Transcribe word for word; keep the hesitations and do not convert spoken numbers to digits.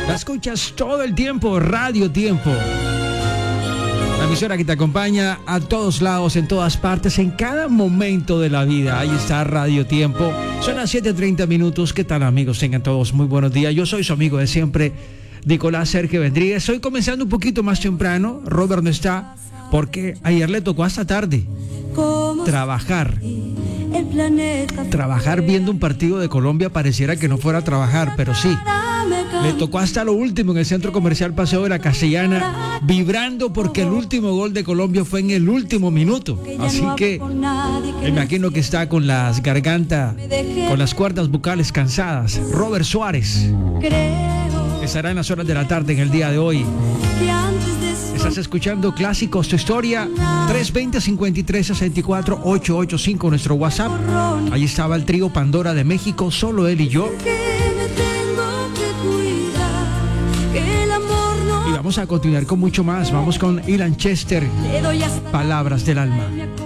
La escuchas todo el tiempo, Radio Tiempo. La emisora que te acompaña a todos lados, en todas partes, en cada momento de la vida. Ahí está Radio Tiempo. Son las siete treinta minutos. ¿Qué tal, amigos? Tengan todos muy buenos días. Yo soy su amigo de siempre, Nicolás Sergio Vendríguez. Estoy comenzando un poquito más temprano. Robert no está porque ayer le tocó hasta tarde trabajar. Trabajar viendo un partido de Colombia pareciera que no fuera a trabajar, pero sí. Le tocó hasta lo último en el Centro Comercial Paseo de la Castellana, vibrando porque el último gol de Colombia fue en el último minuto. Así que me imagino que está con las gargantas, con las cuerdas vocales cansadas. Robert Suárez estará en las horas de la tarde en el día de hoy. Estás escuchando Clásicos, tu historia. Tres veinte, cincuenta y tres, sesenta y cuatro, ochocientos ochenta y cinco, nuestro WhatsApp. Ahí estaba el trío Pandora de México, solo él y yo. Y vamos a continuar con mucho más. Vamos con Ilan Chester, Palabras del Alma.